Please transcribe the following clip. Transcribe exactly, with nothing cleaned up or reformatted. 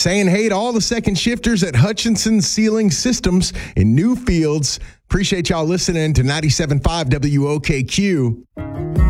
Saying hey to all the second shifters at Hutchinson Sealing Systems in Newfields. Appreciate y'all listening to ninety-seven point five W O K Q.